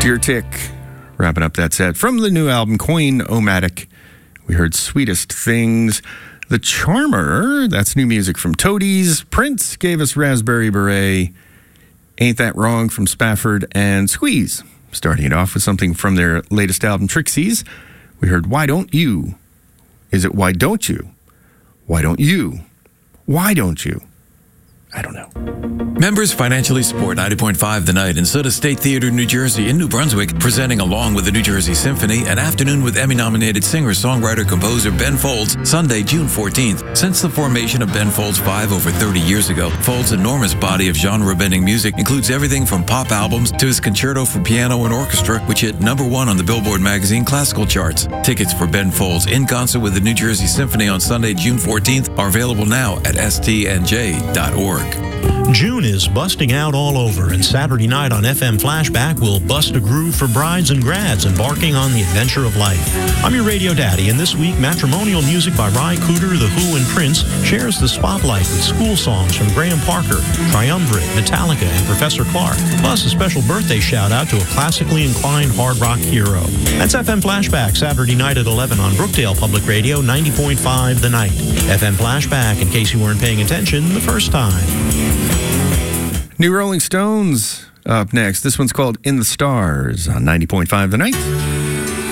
Dear Tick, wrapping up that set. From the new album, Coin-O-Matic, we heard Sweetest Things. The Charmer, that's new music from Toadies. Prince gave us Raspberry Beret. Ain't That Wrong from Spafford. And Squeeze, starting it off with something from their latest album, Trixies. We heard Why Don't You? Is it Why Don't You? Why Don't You? Why Don't You? I don't know. Members financially support 90.5 The Night and Soda State Theater, New Jersey in New Brunswick, presenting along with the New Jersey Symphony an afternoon with Emmy-nominated singer-songwriter-composer Ben Folds, Sunday, June 14th. Since the formation of Ben Folds 5 over 30 years ago, Folds' enormous body of genre-bending music includes everything from pop albums to his concerto for piano and orchestra, which hit #1 on the Billboard magazine classical charts. Tickets for Ben Folds in concert with the New Jersey Symphony on Sunday, June 14th are available now at stnj.org. June is busting out all over, and Saturday night on FM Flashback will bust a groove for brides and grads embarking on the adventure of life. I'm your radio daddy, and this week, matrimonial music by Ry Cooder, The Who, and Prince shares the spotlight with school songs from Graham Parker, Triumvirate, Metallica, and Professor Clark, plus a special birthday shout-out to a classically inclined hard rock hero. That's FM Flashback, Saturday night at 11 on Brookdale Public Radio, 90.5 The Night. FM Flashback, in case you weren't paying attention the first time. New Rolling Stones up next. This one's called In the Stars on 90.5 The Night.